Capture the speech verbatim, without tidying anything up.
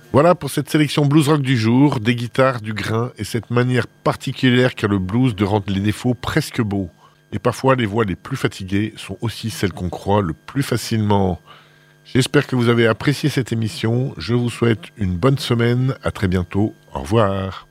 Voilà pour cette sélection blues rock du jour, des guitares, du grain et cette manière particulière qu'a le blues de rendre les défauts presque beaux. Et parfois les voix les plus fatiguées sont aussi celles qu'on croit le plus facilement. J'espère que vous avez apprécié cette émission, je vous souhaite une bonne semaine, à très bientôt, au revoir.